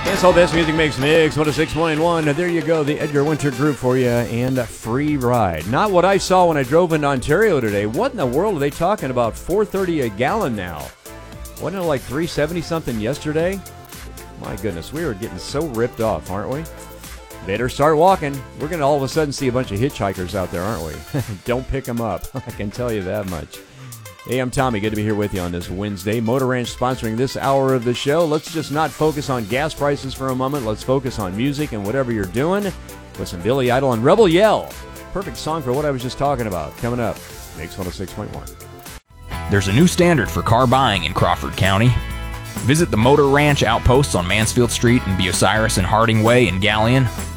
Yes, all best music makes mix. 106.1. There you go. The Edgar Winter Group for you and a free ride. Not what I saw when I drove into Ontario today. What in the world are they talking about? $4.30 a gallon now. Wasn't it like $3.70 something yesterday? My goodness, we are getting so ripped off, aren't we? Better start walking. We're going to all of a sudden see a bunch of hitchhikers out there, aren't we? Don't pick them up. I can tell you that much. Hey, I'm Tommy. Good to be here with you on this Wednesday. Motor Ranch sponsoring this hour of the show. Let's just not focus on gas prices for a moment. Let's focus on music and whatever you're doing with some Billy Idol and Rebel Yell. Perfect song for what I was just talking about. Coming up, Mix 106.1. There's a new standard for car buying in Crawford County. Visit the Motor Ranch outposts on Mansfield Street and Bucyrus and Harding Way in Galleon.